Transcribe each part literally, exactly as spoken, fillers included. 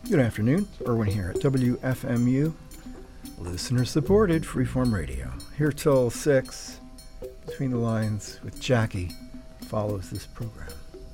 Good afternoon. Irwin here at W F M U, listener-supported Freeform Radio. Here till six, Between the Lines with Jackie follows this program.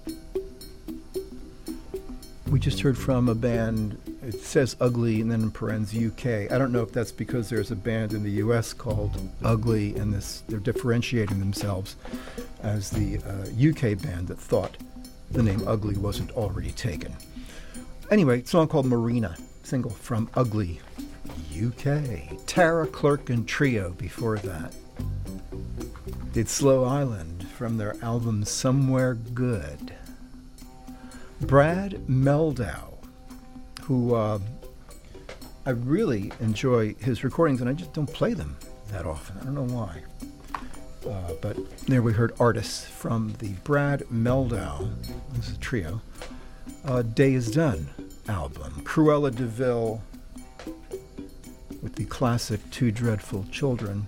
We just heard from a band, it says Ugly and then in parens U K. I don't know if that's because there's a band in the U S called Ugly and this they're differentiating themselves as the uh, U K band that thought the name Ugly wasn't already taken. Anyway, song called Marina, single from Ugly, U K. Tara Clerk and Trio before that. Did Slow Island from their album Somewhere Good. Brad Mehldau, who uh, I really enjoy his recordings, and I just don't play them that often. I don't know why. Uh, but there we heard artists from the Brad Mehldau, this is a trio, uh, Day Is Done album. Cruella de Vil with the classic Two Dreadful Children.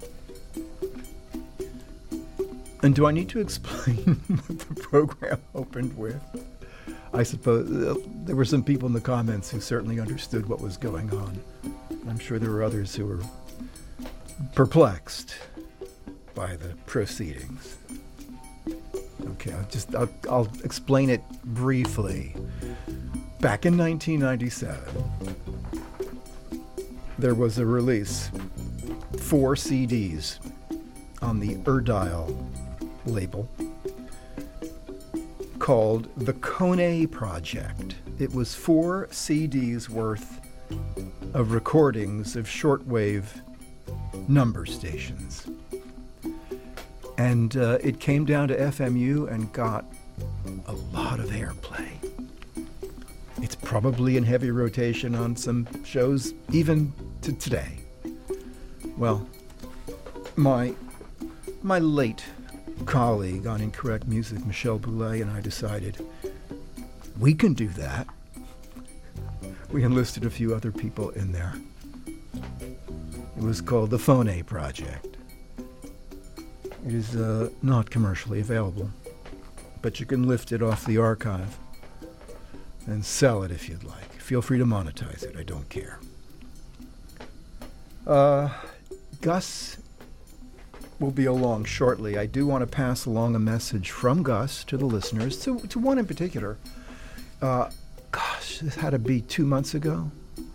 And do I need to explain what the program opened with? I suppose uh, there were some people in the comments who certainly understood what was going on. I'm sure there were others who were perplexed by the proceedings. Okay, I'll just I'll, I'll explain it briefly. Back in nineteen ninety-seven, there was a release, four C Ds on the Erdile label called The Kone Project. It was four C Ds worth of recordings of shortwave number stations. And uh, it came down to F M U and got a lot of airplay. It's probably in heavy rotation on some shows even to today. Well, my my late colleague on Incorrect Music, Michelle Boulay, and I decided we can do that. We enlisted a few other people in there. It was called the Phone Project. It is uh, not commercially available, but you can lift it off the archive and sell it if you'd like. Feel free to monetize it. I don't care. Uh, Gus will be along shortly. I do want to pass along a message from Gus to the listeners, to, to one in particular. Uh, gosh, this had to be two months ago.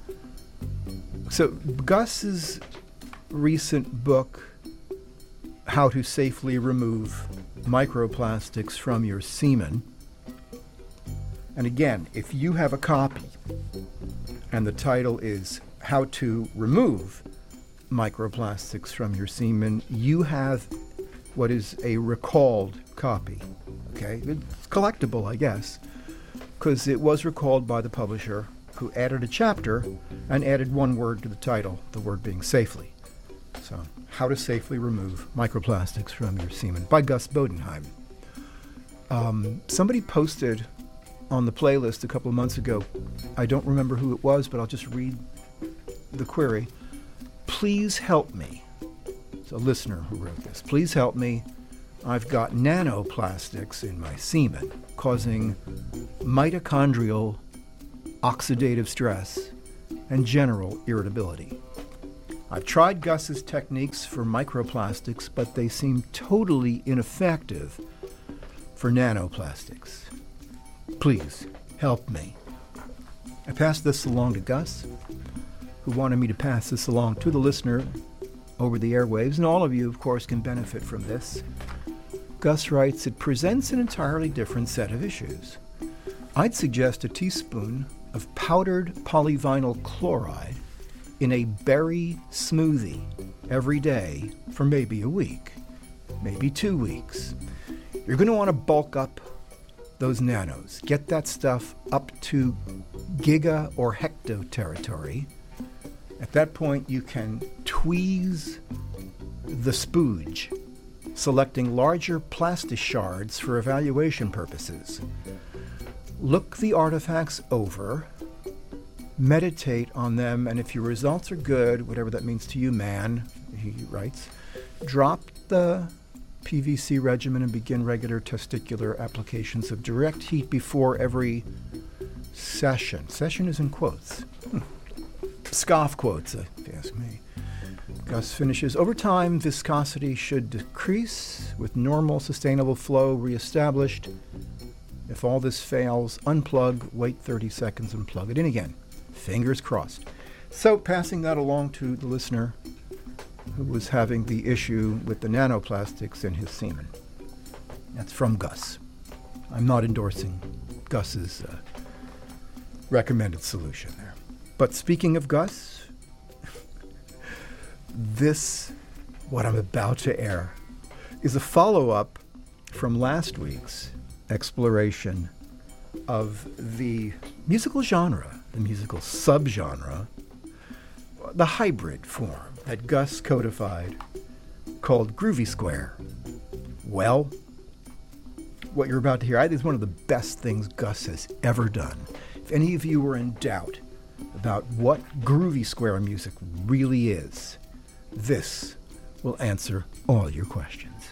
So Gus's recent book, How to Safely Remove Microplastics from Your Semen. And again, if you have a copy and the title is How to Remove Microplastics from Your Semen, you have what is a recalled copy. Okay, it's collectible, I guess, because it was recalled by the publisher, who added a chapter and added one word to the title, the word being safely. So, How to Safely Remove Microplastics from Your Semen by Gus Bodenheim. Um, somebody posted on the playlist a couple of months ago, I don't remember who it was, but I'll just read the query. Please help me. It's a listener who wrote this. Please help me. I've got nanoplastics in my semen causing mitochondrial oxidative stress and general irritability. I've tried Gus's techniques for microplastics, but they seem totally ineffective for nanoplastics. Please help me. I passed this along to Gus, who wanted me to pass this along to the listener over the airwaves, and all of you, of course, can benefit from this. Gus writes, it presents an entirely different set of issues. I'd suggest a teaspoon of powdered polyvinyl chloride in a berry smoothie every day for maybe a week, maybe two weeks. You're going to want to bulk up those nanos. Get that stuff up to giga or hecto territory. At that point, you can tweeze the spooge, selecting larger plastic shards for evaluation purposes. Look the artifacts over, meditate on them, and if your results are good, whatever that means to you, man, he writes, drop the P V C regimen and begin regular testicular applications of direct heat before every session. Session is in quotes. Hmm. Scoff quotes, if you ask me. Gus finishes, over time, viscosity should decrease with normal, sustainable flow reestablished. If all this fails, unplug, wait thirty seconds, and plug it in again. Fingers crossed. So, passing that along to the listener who was having the issue with the nanoplastics in his semen. That's from Gus. I'm not endorsing Gus's uh, recommended solution there. But speaking of Gus, this, what I'm about to air, is a follow-up from last week's exploration of the musical genre, the musical subgenre, the hybrid form that Gus codified called Groovy Square. Well, what you're about to hear, I think is one of the best things Gus has ever done. If any of you were in doubt about what Groovy Square music really is, this will answer all your questions.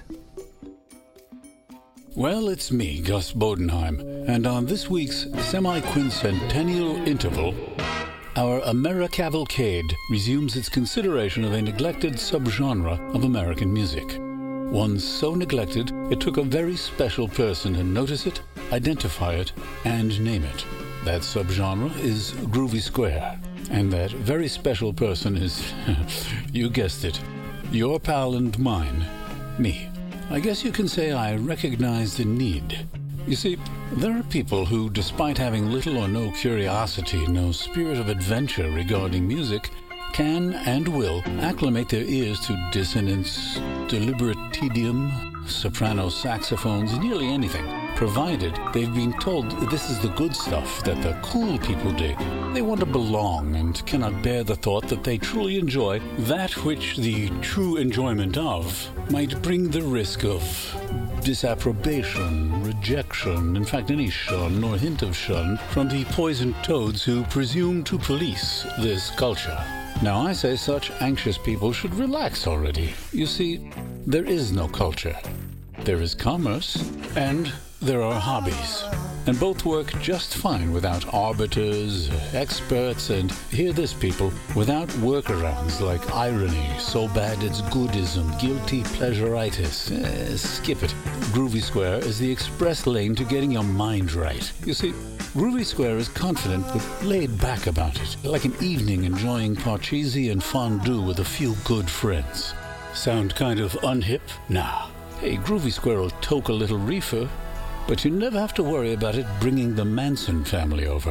Well, it's me, Gus Bodenheim, and on this week's semi-quincentennial interval, our Americavalcade resumes its consideration of a neglected subgenre of American music. One so neglected, it took a very special person to notice it, identify it, and name it. That subgenre is Groovy Square. And that very special person is, you guessed it, your pal and mine, me. I guess you can say I recognize the need. You see, there are people who, despite having little or no curiosity, no spirit of adventure regarding music, can and will acclimate their ears to dissonance, deliberate tedium, soprano saxophones, nearly anything, provided they've been told this is the good stuff that the cool people dig. They want to belong and cannot bear the thought that they truly enjoy that which the true enjoyment of might bring the risk of disapprobation, rejection, in fact any shun or hint of shun from the poisoned toads who presume to police this culture. Now I say such anxious people should relax already. You see, there is no culture. There is commerce, and there are hobbies. And both work just fine without arbiters, experts, and, hear this people, without workarounds like irony, so bad it's goodism, guilty pleasureitis. Eh, skip it. Groovy Square is the express lane to getting your mind right. You see, Groovy Square is confident but laid back about it, like an evening enjoying parcheesi and fondue with a few good friends. Sound kind of unhip? Nah. Hey, Groovy Square will toke a little reefer, but you never have to worry about it bringing the Manson family over.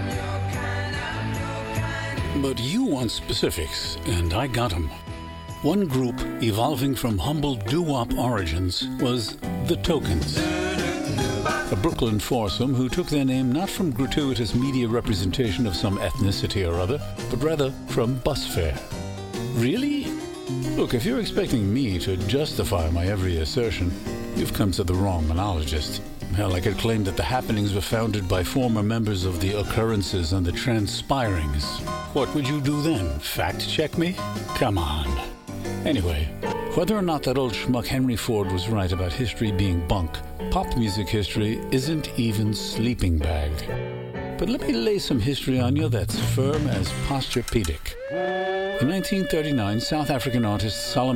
But you want specifics, and I got 'em. One group evolving from humble doo-wop origins was the Tokens, a Brooklyn foursome who took their name not from gratuitous media representation of some ethnicity or other, but rather from bus fare. Really? Look, if you're expecting me to justify my every assertion, you've come to the wrong monologist. Hell, I could claim that the happenings were founded by former members of the occurrences and the transpirings. What would you do then? Fact check me? Come on. Anyway, whether or not that old schmuck Henry Ford was right about history being bunk, pop music history isn't even sleeping bag. But let me lay some history on you that's firm as Posturepedic. In nineteen thirty-nine, South African artist Solomon